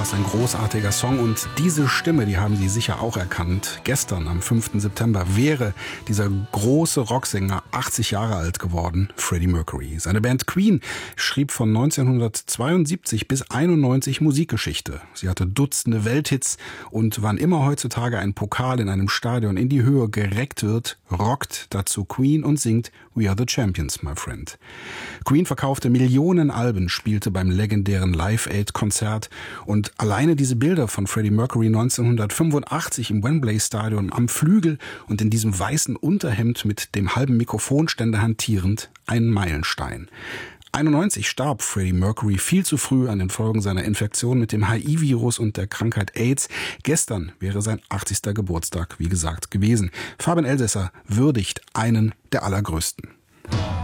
ist ein großartiger Song und diese Stimme, die haben Sie sicher auch erkannt. Gestern, am 5. September, wäre dieser große Rocksänger 80 Jahre alt geworden, Freddie Mercury. Seine Band Queen schrieb von 1972 bis 91 Musikgeschichte. Sie hatte Dutzende Welthits und wann immer heutzutage ein Pokal in einem Stadion in die Höhe gereckt wird, rockt dazu Queen und singt We Are the Champions, my friend. Queen verkaufte Millionen Alben, spielte beim legendären Live Aid-Konzert und alleine diese Bilder von Freddie Mercury 1985 im Wembley Stadion am Flügel und in diesem weißen Unterhemd mit dem halben Mikrofonständer hantierend, ein Meilenstein. 91 starb Freddie Mercury viel zu früh an den Folgen seiner Infektion mit dem HIV-Virus und der Krankheit AIDS. Gestern wäre sein 80. Geburtstag, wie gesagt, gewesen. Fabian Elsässer würdigt einen der allergrößten.